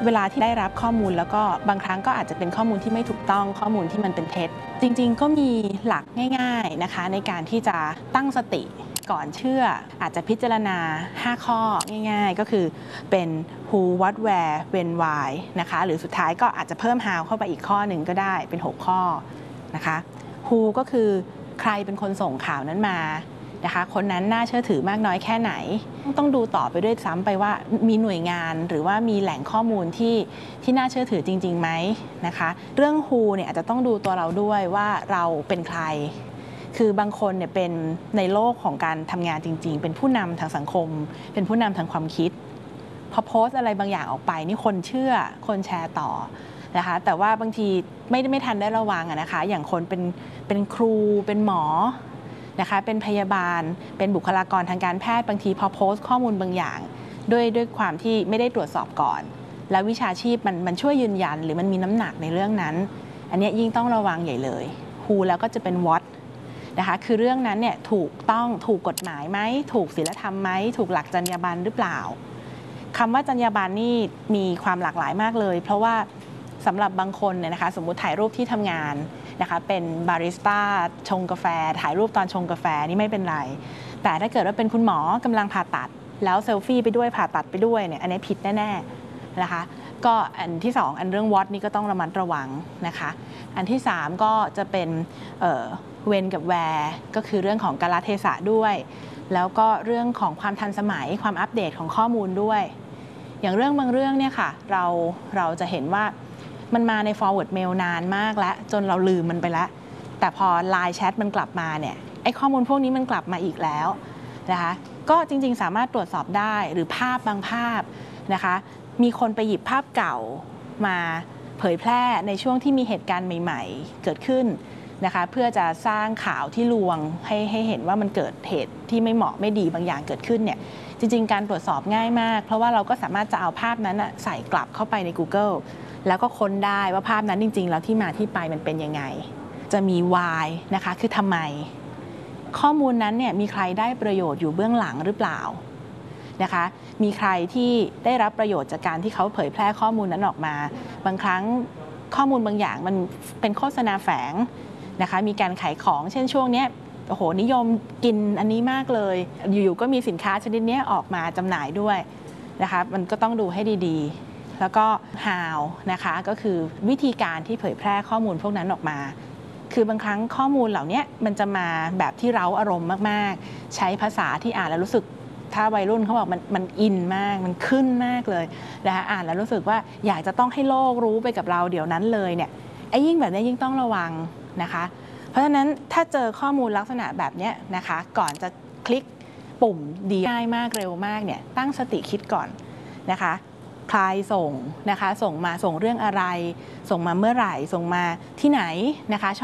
เวลาที่ได้รับข้อมูลแล้วก็บางครั้งก็อาจจะเป็นข้อมูลที่ไม่ถูกต้องข้อมูลที่มันเป็นเท็จจริงๆก็มีหลักง่ายๆนะคะในการที่จะตั้งสติก่อนเชื่ออาจจะพิจารณา5ข้อง่ายๆก็คือเป็น who what where when why นะคะหรือสุดท้ายก็อาจจะเพิ่ม how เข้าไปอีกข้อหนึ่งก็ได้เป็น6ข้อนะคะ who ก็คือใครเป็นคนส่งข่าวนั้นมานะคะคนนั้นน่าเชื่อถือมากน้อยแค่ไหนต้องดูต่อไปด้วยซ้ำไปว่ามีหน่วยงานหรือว่ามีแหล่งข้อมูลที่น่าเชื่อถือจริงๆไหมนะคะเรื่อง who เนี่ยอาจจะต้องดูตัวเราด้วยว่าเราเป็นใครคือบางคนเนี่ยเป็นในโลกของการทำงานจริงๆเป็นผู้นำทางสังคมเป็นผู้นำทางความคิดพอโพสต์อะไรบางอย่างออกไปนี่คนเชื่อคนแชร์ต่อนะคะแต่ว่าบางทีไม่ทันได้ระวังนะคะอย่างคนเป็นครูเป็นหมอนะคะเป็นพยาบาลเป็นบุคลากรทางการแพทย์บางทีพอโพสต์ข้อมูลบางอย่างด้วยความที่ไม่ได้ตรวจสอบก่อนแล้ววิชาชีพมันช่วยยืนยันหรือมันมีน้ำหนักในเรื่องนั้นอันนี้ยิ่งต้องระวังใหญ่เลย who แล้วก็จะเป็น what นะคะคือเรื่องนั้นเนี่ยถูกกฎหมายไหมถูกศีลธรรมไหมถูกหลักจรรยาบรรณหรือเปล่าคำว่าจรรยาบรรณนี่มีความหลากหลายมากเลยเพราะว่าสำหรับบางคนเนี่ยนะคะสมมุติถ่ายรูปที่ทำงานนะคะเป็นบาริสต้าชงกาแฟถ่ายรูปตอนชงกาแฟนี่ไม่เป็นไรแต่ถ้าเกิดว่าเป็นคุณหมอกำลังผ่าตัดแล้วเซลฟี่ไปด้วยผ่าตัดไปด้วยเนี่ยอันนี้ผิดแน่ๆนะคะก็อันที่2อันเรื่อง what นี่ก็ต้องระมัดระวังนะคะอันที่3ก็จะเป็นwhen กับ where ก็คือเรื่องของกาลเทศะด้วยแล้วก็เรื่องของความทันสมัยความอัปเดตของข้อมูลด้วยอย่างเรื่องบางเรื่องเนี่ยค่ะเราจะเห็นว่ามันมาใน forward mail นานมากแล้วจนเราลืมมันไปแล้วแต่พอ Line Chat มันกลับมาเนี่ยไอ้ข้อมูลพวกนี้มันกลับมาอีกแล้วนะคะก็จริงๆสามารถตรวจสอบได้หรือภาพบางภาพนะคะมีคนไปหยิบภาพเก่ามาเผยแพร่ในช่วงที่มีเหตุการณ์ใหม่ๆเกิดขึ้นนะคะเพื่อจะสร้างข่าวที่ลวงให้เห็นว่ามันเกิดเหตุที่ไม่เหมาะไม่ดีบางอย่างเกิดขึ้นเนี่ยจริงๆการตรวจสอบง่ายมากเพราะว่าเราก็สามารถจะเอาภาพนั้นใส่กลับเข้าไปใน Google แล้วก็ค้นได้ว่าภาพนั้นจริงๆแล้วที่มาที่ไปมันเป็นยังไงจะมี why นะคะคือทำไมข้อมูลนั้นเนี่ยมีใครได้ประโยชน์อยู่เบื้องหลังหรือเปล่านะคะมีใครที่ได้รับประโยชน์จากการที่เขาเผยแพร่ข้อมูลนั้นออกมาบางครั้งข้อมูลบางอย่างมันเป็นโฆษณาแฝงนะคะมีการขายของเช่นช่วงนี้โอ้โหนิยมกินอันนี้มากเลยอยู่ๆก็มีสินค้าชนิดนี้ออกมาจำหน่ายด้วยนะคะมันก็ต้องดูให้ดีๆแล้วก็ how นะคะก็คือวิธีการที่เผยแพร่ข้อมูลพวกนั้นออกมาคือบางครั้งข้อมูลเหล่านี้มันจะมาแบบที่เร้าอารมณ์มากๆใช้ภาษาที่อ่านแล้วรู้สึกถ้าวัยรุ่นเขาบอกมันอินมากมันขึ้นมากเลยนะคะอ่านแล้วรู้สึกว่าอยากจะต้องให้โลกรู้ไปกับเราเดี๋ยวนั้นเลยเนี่ยไอ้ยิ่งแบบนี้ยิ่งต้องระวังนะคะเพราะฉะนั้นถ้าเจอข้อมูลลักษณะแบบนี้นะคะก่อนจะคลิกปุ่มดีง่ายมากเร็วมากเนี่ยตั้งสติคิดก่อนนะคะใครส่งนะคะส่งเรื่องอะไรส่งมาเมื่อไหร่ส่งมาที่ไหนนะคะ